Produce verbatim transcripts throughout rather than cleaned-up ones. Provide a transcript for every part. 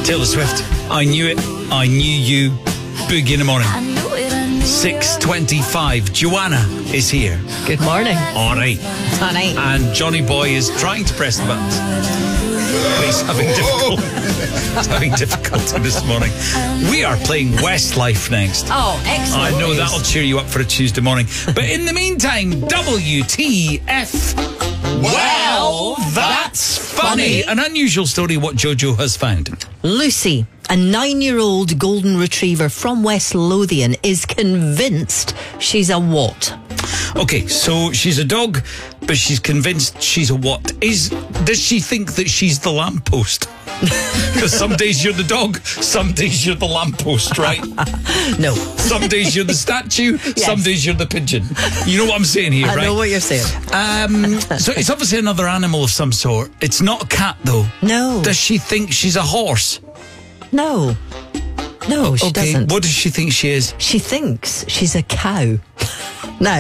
Taylor Swift, I knew it, I knew you. Boogie in the morning. six twenty-five. Joanna is here. Good morning. All right. Honey. And Johnny Boy is trying to press the buttons. But he's having difficulty. He's having difficulty this morning. We are playing Westlife next. Oh, excellent. I know that'll cheer you up for a Tuesday morning. But in the meantime, W T F. Well, that's funny. An unusual story what Jojo has found. Lucy, a nine-year-old golden retriever from West Lothian, is convinced she's a what? Okay, so she's a dog, but she's convinced she's a what? Is does she think that she's the lamppost? Because some days you're the dog, some days you're the lamppost, right? No. Some days you're the statue, Yes. some days you're the pigeon. You know what I'm saying here, I right? know what you're saying. Um, so it's obviously another animal of some sort. It's not a cat, though. No. Does she think she's a horse? No. No, she okay, doesn't. what does she think she is? She thinks she's a cow. No.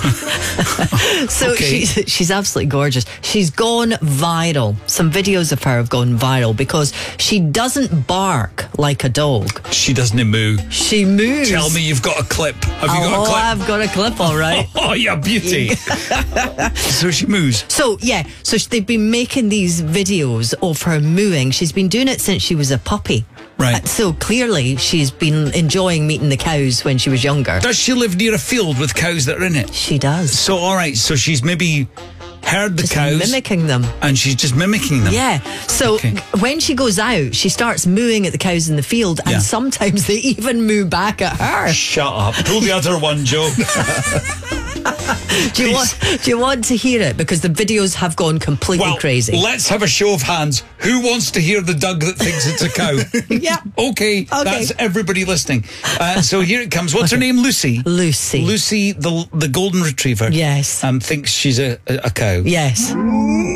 So Okay. she's, she's absolutely gorgeous. She's gone viral. Some videos of her have gone viral because she doesn't bark like a dog. She doesn't moo. She moves. Tell me you've got a clip. Have you oh, got a clip? I've got a clip, all right. Oh, yeah, beauty. So she moves. So, yeah, so sh- they've been making these videos of her mooing. She's been doing it since she was a puppy. Right. Uh, so clearly she's been enjoying meeting the cows when she was younger. Does she live near a field with cows that are in it? She does. So, all right, so she's maybe heard the Just cows mimicking them. and she's just mimicking them. Yeah. So Okay. when she goes out, she starts mooing at the cows in the field, and Yeah. sometimes they even moo back at her. Shut up. Pull the other one, Joe. Do you want? Do you want to hear it? Because the videos have gone completely Well, crazy. let's have a show of hands. Who wants to hear the Doug that thinks it's a cow? Yeah. Okay, that's everybody listening. Uh, so here it comes. What's her name? Lucy. Lucy. Lucy, the the golden retriever. Yes. Um, thinks she's a, a, a cow. Yes.